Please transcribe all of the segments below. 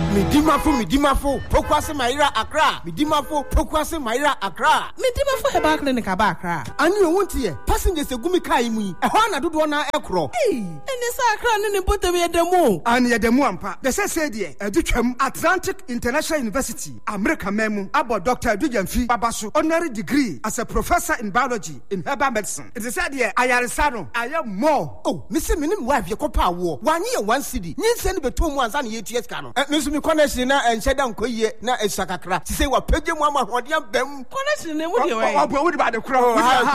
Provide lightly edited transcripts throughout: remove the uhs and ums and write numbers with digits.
Midimafo, Pokwase Maira Accra. Midimafo, Pokwase Maira Accra. Midimafo Heba Clinic Accra. And you won't hear passengers a gumika imu. A hana do one ekro. Hey, and it's Accra and put them at the moon. And yet the Muampa, the said, Atlantic International University, America Memu, about Dr. Dujanfi Babasu, honorary degree as a professor in biology in herbal medicine. It is said here, I am more. Oh, Mr. Minim wife, your copa war. 1 year, 1 city. You send me 2 months and 8 years. Mr. Connection and Shadam Koye, na Esakakra. She say, what Pedro Mama, what you them connection, what you about the crowd?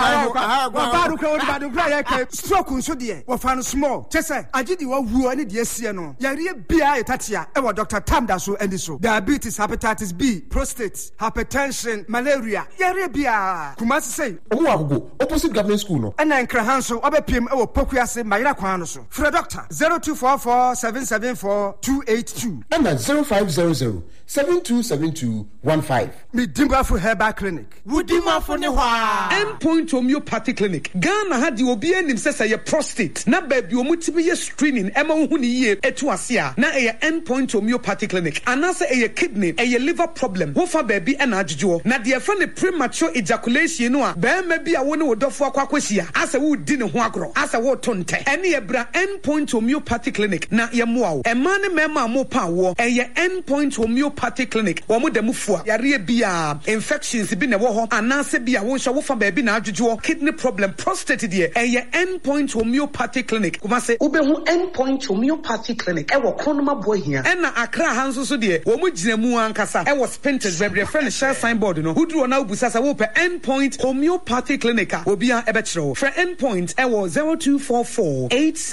Stroke so dear, what found small. Chessa, I did you who any dear Siano. Yaria Bia Tatia, ever Dr. Tamdaso and so. Diabetes, hepatitis B, prostate, hypertension, malaria. Yaria Bia. Kumasi say, go opposite government school. No. And then Krahanso, Obepim, our Pokuase, Maira Kwanoso. For a doctor, 0244 774 282. And at 0500 727215. Midimafo Herbal Clinic. Woodimafo Newa. Endpoint Homeopathy Clinic. Ghana had the Obian himself a prostate. Na baby omutibi screening. Emma huni ye etuasia. Na a Endpoint Homeopathy Clinic. Anasa a kidney, a liver problem. Wofa baby and ajujo. Na dear friend premature ejaculation no. Bear maybe a one would offer kwakwisia. As a wood dinner huagro. As a wood tonte. Any ebra Endpoint Homeopathy Clinic. Na yamuao. A man mema mo power. A Endpoint Homeopathy Clinic. Wamu de mufua. Yari bia infections bi na wo ho anase bia wo hwa wo fa ba bi na adwodwo kidney problem prostate de Endpoint Homeopathy Clinic kuma se ubehu Endpoint Homeopathy Clinic e wo kronoma boy hia e na Accra hanso so de wo mu gina mu ankasa e wo Spintex bebre friend share signboard no huduro na obusa sa wo pe Endpoint Homeopathy Clinic obia e be kire for Endpoint e wo 0244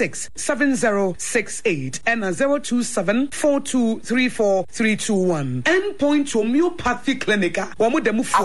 867068 and 0274234321 Endpoint Homeopathy Clinic. Ghana,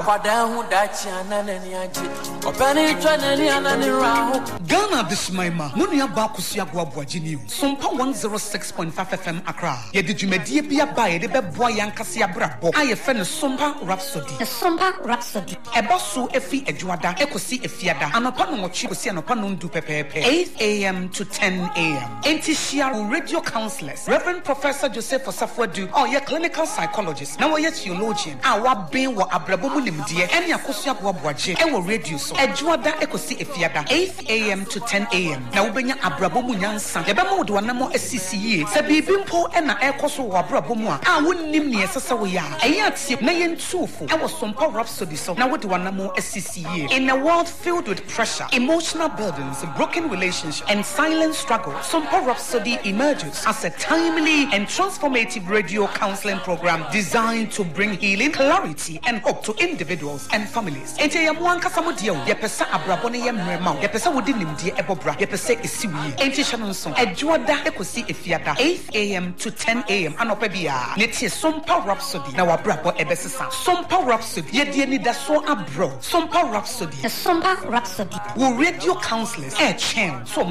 this my ma. Munia Bakusia Guabuajini. Sompa 106.5 FM Accra. Yedijumedia Bia Bay, the Boyan Cassia Brabo. I offend Sompa Rhapsody. The Sompa Rhapsody. Ebosu Efi Ejuada, Ekosi Efiada, and upon what you see and upon do pepe. 8 a.m. to 10 a.m. Intishia radio counselors. Reverend Professor Joseph Osafwadu, or your clinical psychologist. Now, yet theologian. Our being what Abrabomu Nimdia, and Yakosia Guabuaje, and will radio so. Ejuada Ekosi Efiada, 8 a.m. to 10 a.m. Now, Benya Abrabomu Yansan, Yabamo do Anamo SCCA, Sabibimpo and Ekoso Abrabomua. I wouldn't name near Sasawaya. I yet see Nayan Tufu. I was some power rhapsody so. Now, what do Anamo SCCA? In a world filled with pressure, emotional burdens, broken relationships, and silent struggle, some power rhapsody emerges as a timely and transformative radio counseling program designed to bring healing, clarity, and hope to individuals and families. Ente ya mwanka samudia ya pesa abrabone ya mrema ya pesa wudi nimdie ebobra ya pesa isiwi ente shanonso ejuada ekosi efiada 8 a.m. to 10 a.m. anopebia netie Sompa Rhapsody na wabrabo ebesisa Sompa Rhapsody ye die ni daso abro Sompa Rhapsody the Sompa Rhapsody wo radio counselors chen so